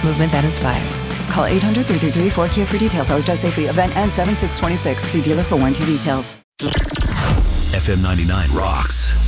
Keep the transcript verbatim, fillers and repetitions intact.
Movement that inspires. Call eight hundred, three three three, four K I A for details. Always drive safely. Event ends seven six twenty-six. See dealer for warranty details. F M ninety-nine rocks.